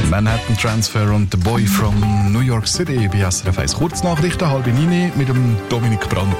Manhattan Transfer und The Boy from New York City bei SRF 1. Kurznachrichten, 8:30 mit dem Dominik Brandt.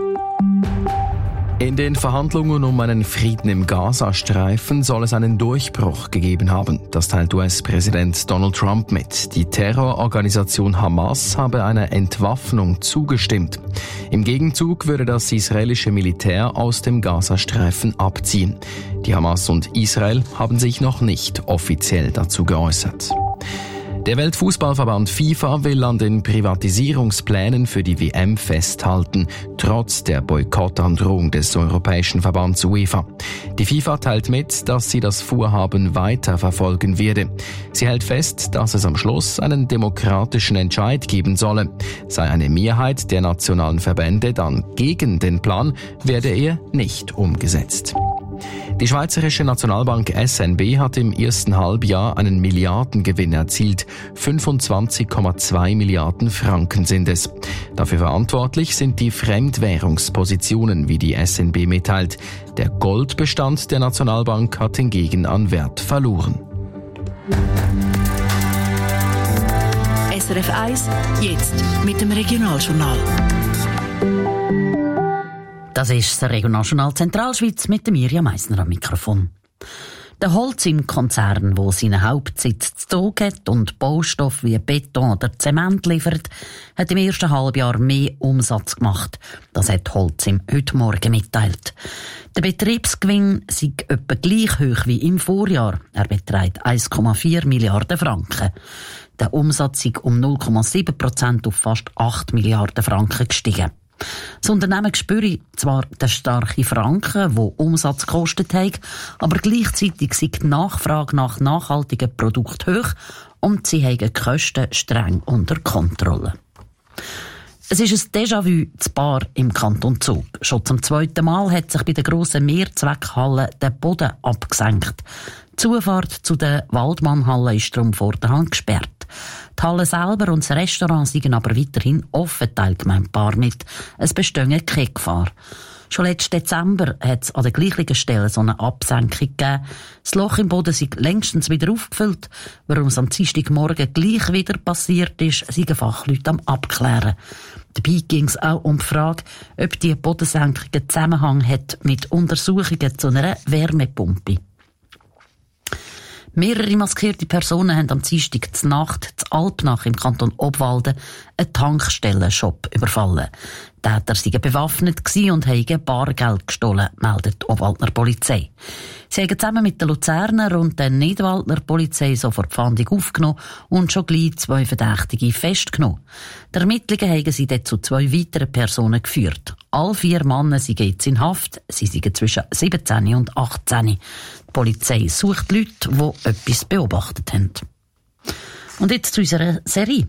In den Verhandlungen um einen Frieden im Gazastreifen soll es einen Durchbruch gegeben haben. Das teilt US-Präsident Donald Trump mit. Die Terrororganisation Hamas habe einer Entwaffnung zugestimmt. Im Gegenzug würde das israelische Militär aus dem Gazastreifen abziehen. Die Hamas und Israel haben sich noch nicht offiziell dazu geäußert. Der Weltfußballverband FIFA will an den Privatisierungsplänen für die WM festhalten, trotz der Boykottandrohung des Europäischen Verbands UEFA. Die FIFA teilt mit, dass sie das Vorhaben weiter verfolgen werde. Sie hält fest, dass es am Schluss einen demokratischen Entscheid geben solle. Sei eine Mehrheit der nationalen Verbände dann gegen den Plan, werde er nicht umgesetzt. Die Schweizerische Nationalbank SNB hat im ersten Halbjahr einen Milliardengewinn erzielt. 25,2 Milliarden Franken sind es. Dafür verantwortlich sind die Fremdwährungspositionen, wie die SNB mitteilt. Der Goldbestand der Nationalbank hat hingegen an Wert verloren. SRF 1, jetzt mit dem Regionaljournal. Das ist das Regionaljournal Zentralschweiz mit Mirja Meissner am Mikrofon. Der Holcim-Konzern, der seinen Hauptsitz zu Zug hat und Baustoffe wie Beton oder Zement liefert, hat im ersten Halbjahr mehr Umsatz gemacht. Das hat Holcim heute Morgen mitteilt. Der Betriebsgewinn sei etwa gleich hoch wie im Vorjahr. Er beträgt 1,4 Milliarden Franken. Der Umsatz sei um 0,7% auf fast 8 Milliarden Franken gestiegen. Das Unternehmen spüre zwar den starken Franken, der Umsatz gekostet hat, aber gleichzeitig sei die Nachfrage nach nachhaltigen Produkten hoch und sie haben die Kosten streng unter Kontrolle. Es ist ein Déjà-vu zu Bar im Kanton Zug. Schon zum zweiten Mal hat sich bei der grossen Mehrzweckhalle der Boden abgesenkt. Die Zufahrt zu der Waldmannhalle ist darum vorderhand gesperrt. Die Halle selber und das Restaurant seien aber weiterhin offen, teilt mein Paar mit. Es bestehe keine Gefahr. Schon letzten Dezember hat es an der gleichen Stelle so eine Absenkung gegeben. Das Loch im Boden sei längstens wieder aufgefüllt. Warum es am Dienstagmorgen gleich wieder passiert ist, seien Fachleute am Abklären. Dabei ging es auch um die Frage, ob die Bodensenkung einen Zusammenhang hat mit Untersuchungen zu einer Wärmepumpe. Mehrere maskierte Personen haben am Dienstag zur Nacht zu Alpnach im Kanton Obwalden einen Tankstellenshop überfallen. Die Täter waren bewaffnet und haben Bargeld gestohlen, meldet die Obwaldner Polizei. Sie haben zusammen mit den Luzerner und der Nidwaldner Polizei sofort die Fahndung aufgenommen und schon gleich 2 Verdächtige festgenommen. Die Ermittlungen haben sie dann zu 2 weiteren Personen geführt. Alle 4 Männer sind jetzt in Haft. Sie sind zwischen 17 und 18. Die Polizei sucht Leute, die etwas beobachtet haben. Und jetzt zu unserer Serie.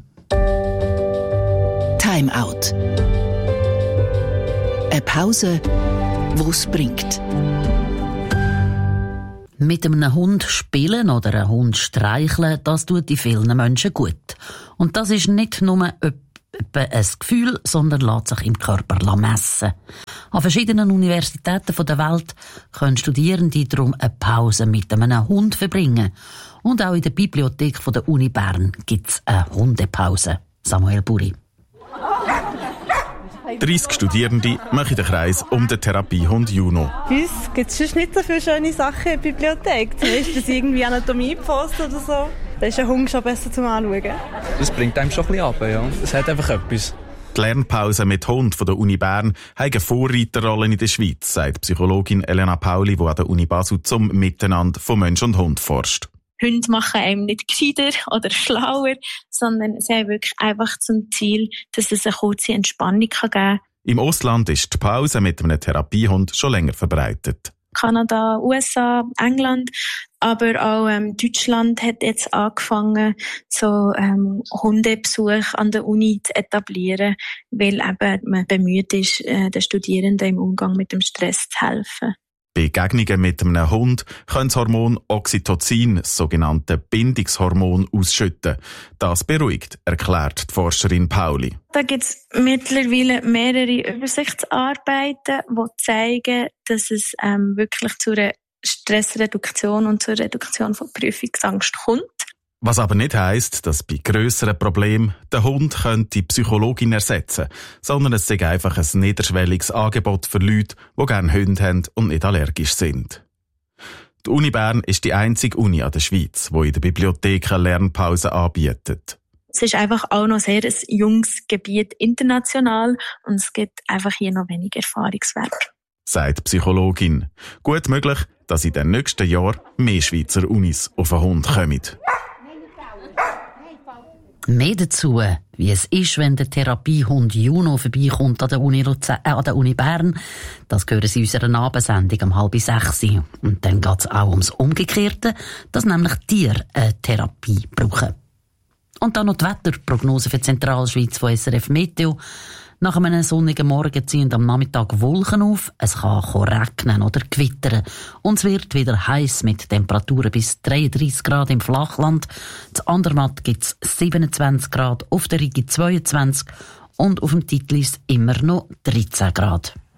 Time Out. Eine Pause, die es bringt. Mit einem Hund spielen oder einen Hund streicheln, das tut in vielen Menschen gut. Und das ist nicht nur ein Gefühl, sondern lässt sich im Körper messen. An verschiedenen Universitäten der Welt können Studierende darum eine Pause mit einem Hund verbringen. Und auch in der Bibliothek der Uni Bern gibt es eine Hundepause. Samuel Buri. 30 Studierende machen den Kreis um den Therapiehund Juno. Bei uns gibt es sonst nicht so viele schöne Sachen in der Bibliothek. Zum Beispiel irgendwie Anatomie-Post oder so. Da ist ein Hund schon besser zum Anschauen. Das bringt einem schon ein bisschen runter, ja. Es hat einfach etwas. Die Lernpause mit Hund von der Uni Bern hat eine Vorreiterrolle in der Schweiz, sagt Psychologin Elena Pauli, die an der Uni Basel zum Miteinander von Mensch und Hund forscht. Hunde machen einem nicht gescheiter oder schlauer, sondern sie haben wirklich einfach zum Ziel, dass es eine kurze Entspannung geben kann. Im Ausland ist die Pause mit einem Therapiehund schon länger verbreitet. Kanada, USA, England, aber auch Deutschland hat jetzt angefangen, so Hundebesuch an der Uni zu etablieren, weil eben man bemüht ist, den Studierenden im Umgang mit dem Stress zu helfen. Bei Begegnungen mit einem Hund können das Hormon Oxytocin, das sogenannte Bindungshormon, ausschütten. Das beruhigt, erklärt die Forscherin Pauli. Da gibt es mittlerweile mehrere Übersichtsarbeiten, die zeigen, dass es wirklich zu einer Stressreduktion und zur Reduktion von Prüfungsangst kommt. Was aber nicht heisst, dass bei grösseren Problemen der Hund die Psychologin ersetzen könnte, sondern es sei einfach ein niederschwelliges Angebot für Leute, die gerne Hunde haben und nicht allergisch sind. Die Uni Bern ist die einzige Uni an der Schweiz, die in der Bibliothek eine Lernpause anbietet. Es ist einfach auch noch sehr ein junges Gebiet international und es gibt einfach hier noch wenig Erfahrungswert. Sagt die Psychologin. Gut möglich, dass in den nächsten Jahren mehr Schweizer Unis auf den Hund kommen. Mehr dazu, wie es ist, wenn der Therapiehund Juno vorbeikommt an der Uni Bern, das hören Sie in unserer Abendsendung um 5:30. Und dann geht es auch ums Umgekehrte, dass nämlich Tiere eine Therapie brauchen. Und dann noch die Wetterprognose für die Zentralschweiz von SRF Meteo. Nach einem sonnigen Morgen ziehen am Nachmittag Wolken auf, es kann regnen oder gewittern und es wird wieder heiß mit Temperaturen bis 33 Grad im Flachland. Zu Andermatt gibt es 27 Grad, auf der Rigi 22 und auf dem Titlis immer noch 13 Grad.